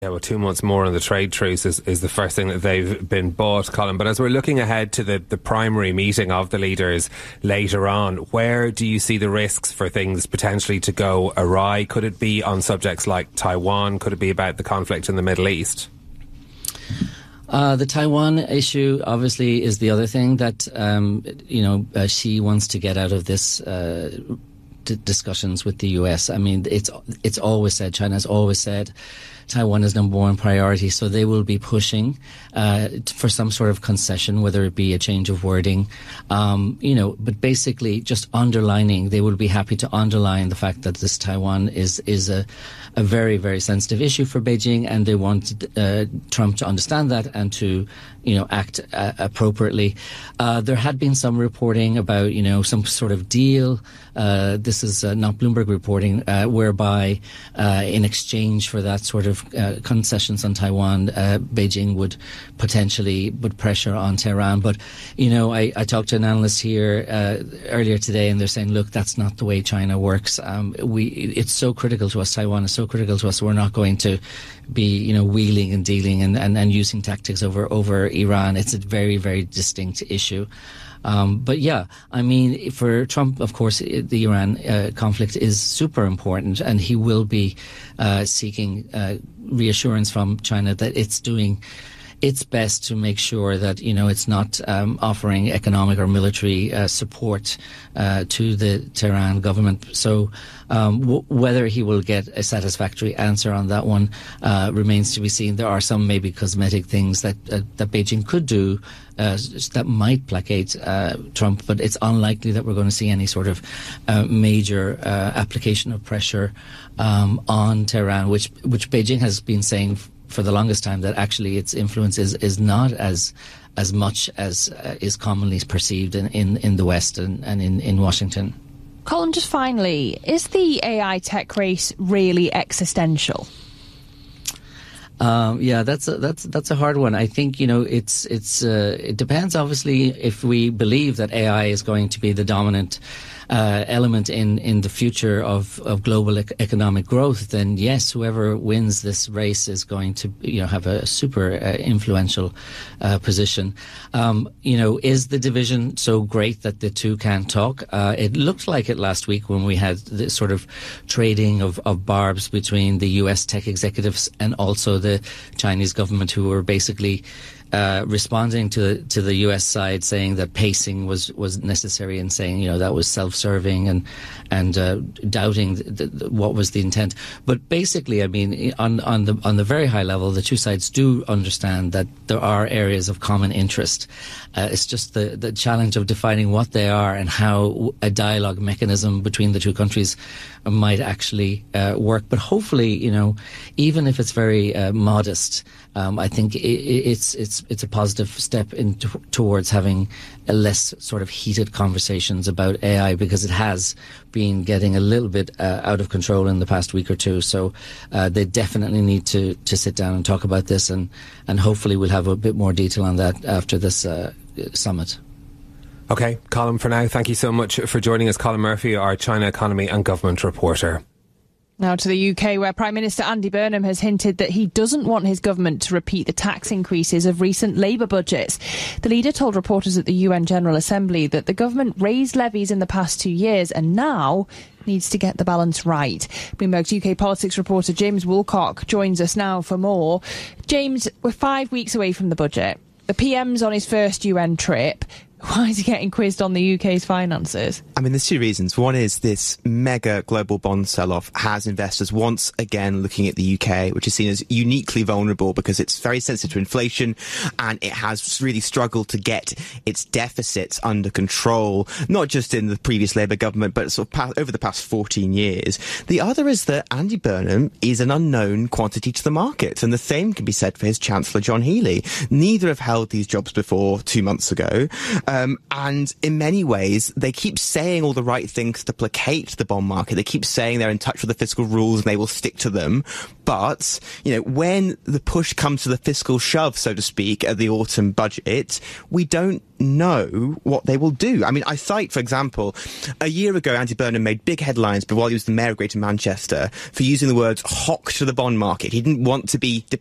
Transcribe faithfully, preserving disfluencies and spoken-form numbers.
Yeah, well, two months more on the trade truce is, is the first thing that they've been bought, Colin. But as we're looking ahead to the, the primary meeting of the leaders later on, where do you see the risks for things potentially to go awry? Could it be on subjects like Taiwan? Could it be about the conflict in the Middle East? Uh, the Taiwan issue obviously is the other thing that, um, you know, uh, Xi wants to get out of this uh, d- discussions with the U S. I mean, it's it's always said, China's always said, Taiwan is number one priority, so they will be pushing uh, for some sort of concession, whether it be a change of wording, um, you know, but basically just underlining, they will be happy to underline the fact that this Taiwan is is a, a very, very sensitive issue for Beijing, and they want uh, Trump to understand that and to, you know, act uh, appropriately. Uh, there had been some reporting about, you know, some sort of deal. Uh, this is uh, not Bloomberg reporting, uh, whereby uh, in exchange for that sort of uh, concessions on Taiwan, uh, Beijing would potentially put pressure on Tehran. But, you know, I, I talked to an analyst here uh, earlier today, and they're saying, look, that's not the way China works. Um, we, it's so critical to us. Taiwan is so critical to us. We're not going to be, you know, wheeling and dealing and, and, and using tactics over, over Iran. It's a very, very distinct issue. Um, but yeah, I mean, for Trump, of course, the Iran uh, conflict is super important, and he will be uh, seeking uh, reassurance from China that it's doing its best to make sure that, you know, it's not um, offering economic or military uh, support uh, to the Tehran government. So um, w- whether he will get a satisfactory answer on that one uh, remains to be seen. There are some maybe cosmetic things that uh, that Beijing could do uh, that might placate uh, Trump, but it's unlikely that we're going to see any sort of uh, major uh, application of pressure um, on Tehran, which which Beijing has been saying for the longest time that actually its influence is, is not as as much as uh, is commonly perceived in, in, in the West and, and in, in Washington. Colin, just finally, is the A I tech race really existential? Um, yeah, that's a, that's that's a hard one. I think, you know, it's it's uh, it depends. Obviously, if we believe that A I is going to be the dominant uh, element in, in the future of, of global ec- economic growth, then yes, whoever wins this race is going to, you know, have a super uh, influential uh, position. Um, you know, is the division so great that the two can't talk? Uh, it looked like it last week when we had this sort of trading of, of barbs between the U S tech executives and also the Chinese government, who were basically Uh, responding to to the U S side, saying that pacing was, was necessary, and saying, you know, that was self-serving, and and uh, doubting the, the, what was the intent. But basically, I mean, on on the on the very high level, the two sides do understand that there are areas of common interest. Uh, it's just the the challenge of defining what they are and how a dialogue mechanism between the two countries might actually uh, work. But hopefully, you know, even if it's very uh, modest, um, I think it, it's it's it's a positive step in t- towards having a less sort of heated conversations about A I, because it has been getting a little bit uh, out of control in the past week or two. So uh, they definitely need to to sit down and talk about this, and and hopefully we'll have a bit more detail on that after this uh, summit. Okay, Colin, for now, thank you so much for joining us. Colin Murphy, our China economy and government reporter. Now to the U K, where Prime Minister Andy Burnham has hinted that he doesn't want his government to repeat the tax increases of recent Labour budgets. The leader told reporters at the U N General Assembly that the government raised levies in the past two years and now needs to get the balance right. Bloomberg's U K politics reporter James Woolcock joins us now for more. James, we're five weeks away from the budget. The P M's on his first U N trip. Why is he getting quizzed on the U K's finances? I mean, there's two reasons. One is this mega global bond sell-off has investors once again looking at the U K, which is seen as uniquely vulnerable because it's very sensitive to inflation and it has really struggled to get its deficits under control, not just in the previous Labour government, but sort of past, over the past fourteen years. The other is that Andy Burnham is an unknown quantity to the market, and the same can be said for his Chancellor, John Healey. Neither have held these jobs before two months ago. Um, and in many ways, they keep saying all the right things to placate the bond market. They keep saying they're in touch with the fiscal rules and they will stick to them. But, you know, when the push comes to the fiscal shove, so to speak, at the autumn budget, we don't know what they will do. I mean, I cite, for example, a year ago, Andy Burnham made big headlines, but while he was the mayor of Greater Manchester, for using the words "hock to the bond market." He didn't want to be